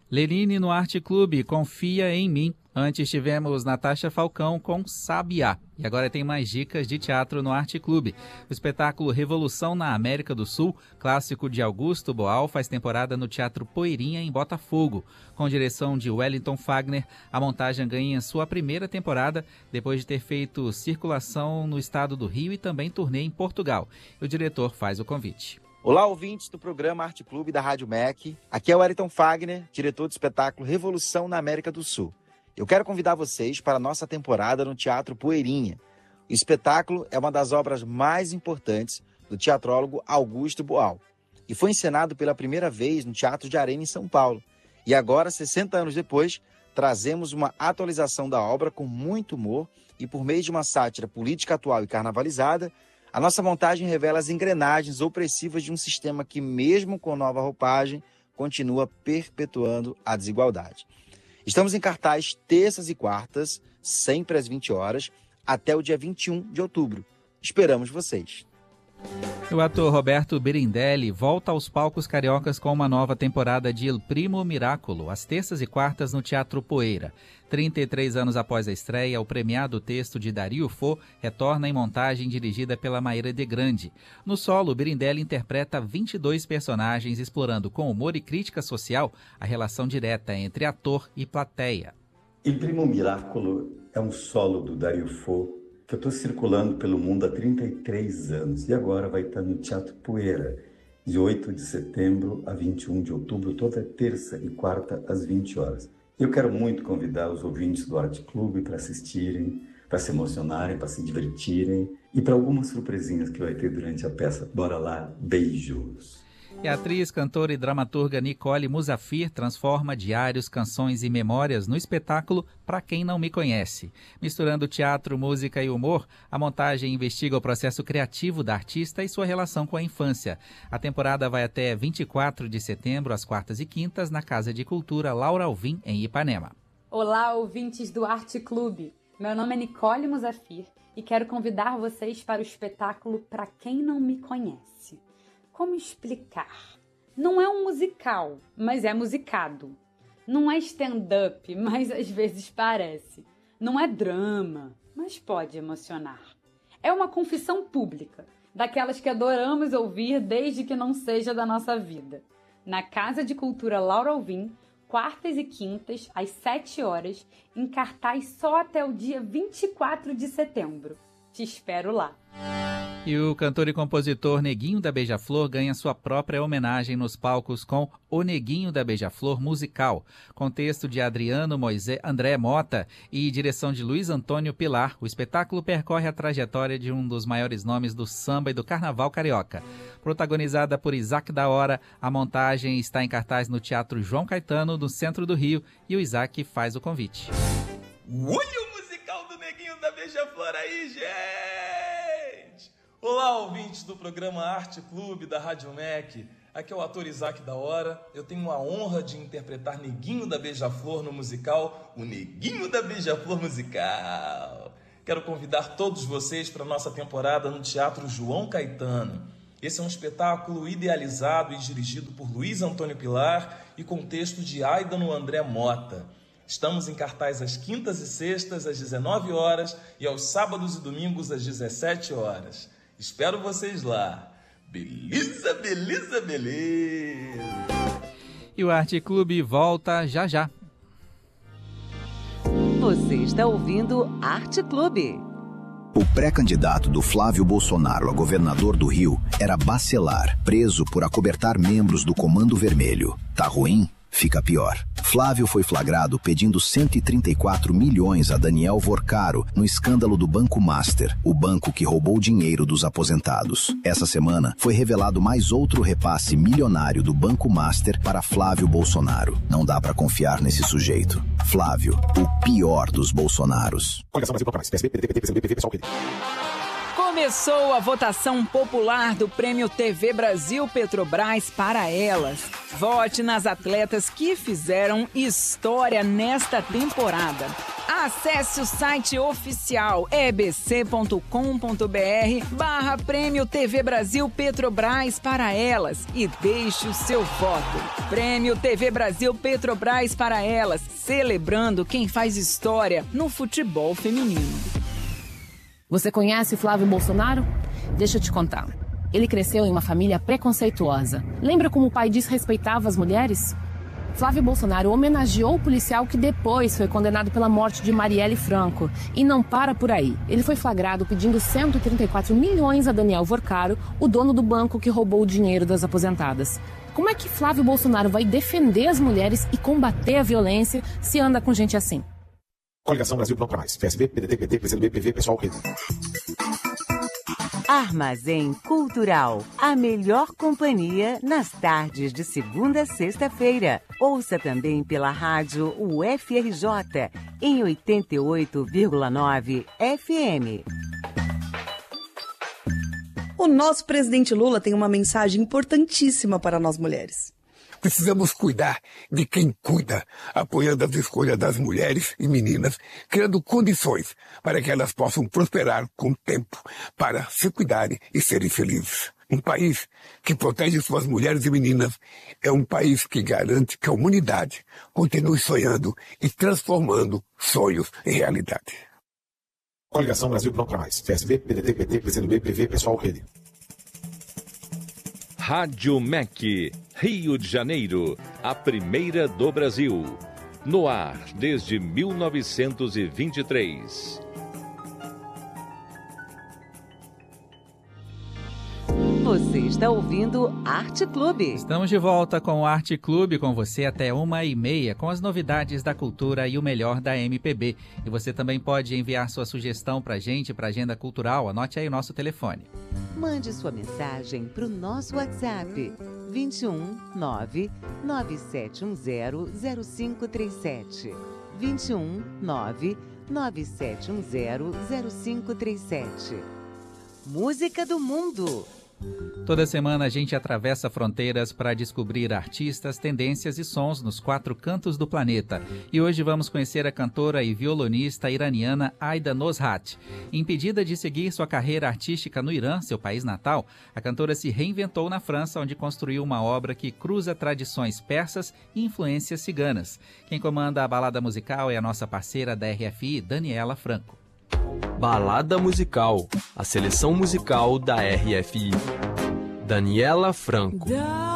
Lenine no Arte Clube, Confia em Mim. Antes tivemos Natasha Falcão com Sabiá. E agora tem mais dicas de teatro no Arte Clube. O espetáculo Revolução na América do Sul, clássico de Augusto Boal, faz temporada no Teatro Poeirinha, em Botafogo. Com direção de Wellington Fagner, a montagem ganha sua primeira temporada, depois de ter feito circulação no estado do Rio e também turnê em Portugal. O diretor faz o convite. Olá, ouvintes do programa Arte Clube da Rádio MEC. Aqui é o Wellington Fagner, diretor do espetáculo Revolução na América do Sul. Eu quero convidar vocês para a nossa temporada no Teatro Poeirinha. O espetáculo é uma das obras mais importantes do teatrólogo Augusto Boal e foi encenado pela primeira vez no Teatro de Arena, em São Paulo. E agora, 60 anos depois, trazemos uma atualização da obra com muito humor e por meio de uma sátira política atual e carnavalizada, a nossa montagem revela as engrenagens opressivas de um sistema que, mesmo com nova roupagem, continua perpetuando a desigualdade. Estamos em cartaz terças e quartas, sempre às 20 horas, até o dia 21 de outubro. Esperamos vocês! O ator Roberto Birindelli volta aos palcos cariocas com uma nova temporada de Il Primo Miracolo, às terças e quartas no Teatro Poeira. 33 anos após a estreia, o premiado texto de Dario Fo retorna em montagem dirigida pela Maíra de Grande. No solo, Birindelli interpreta 22 personagens, explorando com humor e crítica social a relação direta entre ator e plateia. Il Primo Miracolo é um solo do Dario Fo que eu estou circulando pelo mundo há 33 anos e agora vai estar no Teatro Poeira, de 8 de setembro a 21 de outubro, toda terça e quarta às 20 horas. Eu quero muito convidar os ouvintes do Arte Clube para assistirem, para se emocionarem, para se divertirem e para algumas surpresinhas que vai ter durante a peça. Bora lá, beijos! E a atriz, cantora e dramaturga Nicole Musafir transforma diários, canções e memórias no espetáculo Pra Quem Não Me Conhece. Misturando teatro, música e humor, a montagem investiga o processo criativo da artista e sua relação com a infância. A temporada vai até 24 de setembro, às quartas e quintas, na Casa de Cultura Laura Alvim, em Ipanema. Olá, ouvintes do Arte Clube. Meu nome é Nicole Musafir e quero convidar vocês para o espetáculo Pra Quem Não Me Conhece. Como explicar? Não é um musical, mas é musicado. Não é stand-up, mas às vezes parece. Não é drama, mas pode emocionar. É uma confissão pública, daquelas que adoramos ouvir desde que não seja da nossa vida. Na Casa de Cultura Laura Alvim, quartas e quintas, às 7 horas, em cartaz só até o dia 24 de setembro. Te espero lá. E o cantor e compositor Neguinho da Beija-Flor ganha sua própria homenagem nos palcos com O Neguinho da Beija-Flor musical, com texto de Adriano André Mota e direção de Luiz Antônio Pilar. O espetáculo percorre a trajetória de um dos maiores nomes do samba e do carnaval carioca. Protagonizada por Isaac da Hora, a montagem está em cartaz no Teatro João Caetano, no centro do Rio, e o Isaac faz o convite. Olha o musical do Neguinho da Beija-Flor aí, gente! Olá, ouvintes do programa Arte Clube da Rádio MEC. Aqui é o ator Isaac da Hora. Eu tenho a honra de interpretar Neguinho da Beija-Flor no musical O Neguinho da Beija-Flor Musical. Quero convidar todos vocês para a nossa temporada no Teatro João Caetano. Esse é um espetáculo idealizado e dirigido por Luiz Antônio Pilar e com texto de Aidano André Mota. Estamos em cartaz às quintas e sextas, às 19 horas e aos sábados e domingos, às 17 horas. Espero vocês lá. Beleza, beleza, beleza. E o Arte Clube volta já já. Você está ouvindo Arte Clube. O pré-candidato do Flávio Bolsonaro a governador do Rio era Bacelar, preso por acobertar membros do Comando Vermelho. Tá ruim? Fica pior. Flávio foi flagrado pedindo 134 milhões a Daniel Vorcaro no escândalo do Banco Master, o banco que roubou dinheiro dos aposentados. Essa semana foi revelado mais outro repasse milionário do Banco Master para Flávio Bolsonaro. Não dá pra confiar nesse sujeito. Flávio, o pior dos Bolsonaros. Começou a votação popular do Prêmio TV Brasil Petrobras para elas. Vote nas atletas que fizeram história nesta temporada. Acesse o site oficial ebc.com.br/Prêmio TV Brasil Petrobras para elas e deixe o seu voto. Prêmio TV Brasil Petrobras para elas, celebrando quem faz história no futebol feminino. Você conhece Flávio Bolsonaro? Deixa eu te contar. Ele cresceu em uma família preconceituosa. Lembra como o pai desrespeitava as mulheres? Flávio Bolsonaro homenageou o policial que depois foi condenado pela morte de Marielle Franco. E não para por aí. Ele foi flagrado pedindo 134 milhões a Daniel Vorcaro, o dono do banco que roubou o dinheiro das aposentadas. Como é que Flávio Bolsonaro vai defender as mulheres e combater a violência se anda com gente assim? Coligação Brasil Não Pra Mais. PSB, PDT, PT, PCdoB, PV, Pessoal, Rede. Armazém Cultural, a melhor companhia nas tardes de segunda a sexta-feira. Ouça também pela rádio UFRJ, em 88,9 FM. O nosso presidente Lula tem uma mensagem importantíssima para nós mulheres. Precisamos cuidar de quem cuida, apoiando as escolhas das mulheres e meninas, criando condições para que elas possam prosperar com o tempo, para se cuidarem e serem felizes. Um país que protege suas mulheres e meninas é um país que garante que a humanidade continue sonhando e transformando sonhos em realidade. Coligação Brasil Não Pra Mais. PSB, PDT, PT, PCdoB, PV, Pessoal, Rede. Rádio MEC, Rio de Janeiro, a primeira do Brasil. No ar desde 1923. Você está ouvindo Arte Clube. Estamos de volta com o Arte Clube, com você até 1h30, com as novidades da cultura e o melhor da MPB. E você também pode enviar sua sugestão pra gente, pra Agenda Cultural. Anote aí o nosso telefone. Mande sua mensagem para o nosso WhatsApp, 21 9 9710 0537. 21 9 9710 0537. Música do Mundo. Toda semana a gente atravessa fronteiras para descobrir artistas, tendências e sons nos 4 cantos do planeta. E hoje vamos conhecer a cantora e violonista iraniana Aida Nosrat. Impedida de seguir sua carreira artística no Irã, seu país natal, a cantora se reinventou na França, onde construiu uma obra que cruza tradições persas e influências ciganas. Quem comanda a balada musical é a nossa parceira da RFI, Daniela Franco. Balada Musical, a seleção musical da RFI. Daniela Franco.